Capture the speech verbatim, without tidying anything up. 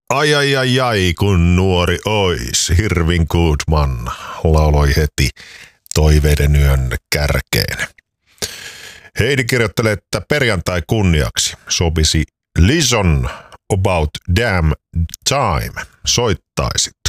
Ai ai ai ai, kun nuori ois, Hirvin Goodman lauloi heti toiveiden yön kärkeen. Heidi kirjoittelee, että perjantai kunniaksi sopisi Listen About Damn Time. Soittaisit.